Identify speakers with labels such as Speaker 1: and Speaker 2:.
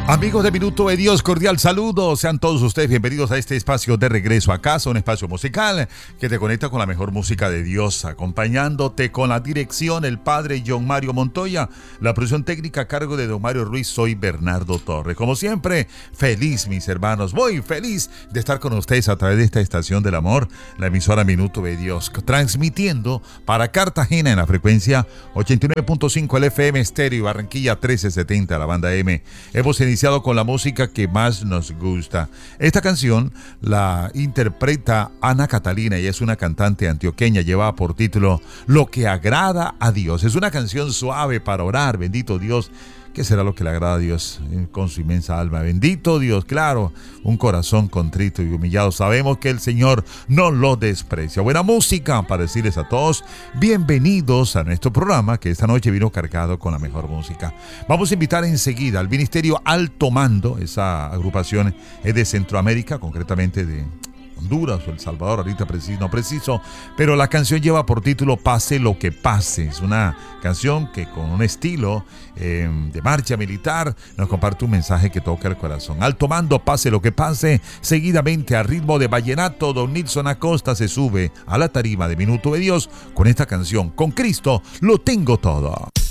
Speaker 1: Amigos de Minuto de Dios, cordial saludo. Sean todos ustedes bienvenidos a este espacio de regreso a casa, un espacio musical que te conecta con la mejor música de Dios, acompañándote con la dirección el padre John Mario Montoya, la producción técnica a cargo de don Mario Ruiz. Soy Bernardo Torres. Como siempre, feliz, mis hermanos, muy feliz de estar con ustedes a través de esta estación del amor, la emisora Minuto de Dios, transmitiendo para Cartagena en la frecuencia 89.5 el FM estéreo y Barranquilla 1370 la banda M. Hemos iniciado con la música que más nos gusta. Esta canción la interpreta Ana Catalina y es una cantante antioqueña. Lleva por título Lo que agrada a Dios. Es una canción suave para orar. Bendito Dios. ¿Qué será lo que le agrada a Dios con su inmensa alma? Bendito Dios, claro, un corazón contrito y humillado. Sabemos que el Señor no lo desprecia. Buena música para decirles a todos, bienvenidos a nuestro programa que esta noche vino cargado con la mejor música. Vamos a invitar enseguida al Ministerio Alto Mando. Esa agrupación es de Centroamérica, concretamente de Honduras o El Salvador, ahorita no preciso, pero la canción lleva por título Pase lo que pase. Es una canción que con un estilo de marcha militar nos comparte un mensaje que toca el corazón. Alto Mando, pase lo que pase. Seguidamente, a ritmo de vallenato, don Nilson Acosta se sube a la tarima de Minuto de Dios con esta canción, Con Cristo lo tengo todo.